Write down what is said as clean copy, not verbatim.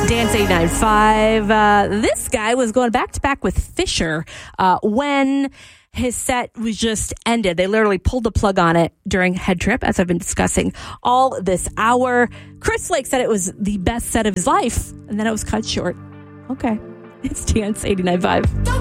Dance 89.5. This guy was going back to back with Fisher when his set was just ended. They literally pulled the plug on it during Head Trip, as I've been discussing all this hour. Chris Lake said it was the best set of his life, and then it was cut short. Okay. It's Dance 89.5.